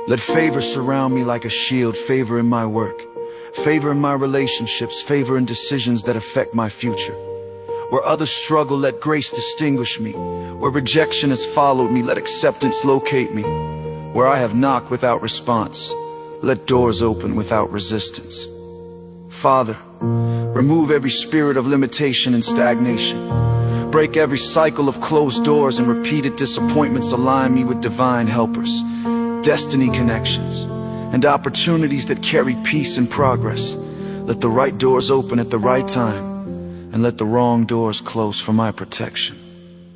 Let favor surround me like a shield, favor in my work, favor in my relationships, favor in decisions that affect my future. Where others struggle, let grace distinguish me. Where rejection has followed me, let acceptance locate me. Where I have knocked without response, let doors open without resistance. Father, remove every spirit of limitation and stagnation. Break every cycle of closed doors and repeated disappointments. Align me with divine helpers, destiny connections, and opportunities that carry peace and progress. Let the right doors open at the right time, and let the wrong doors close for my protection.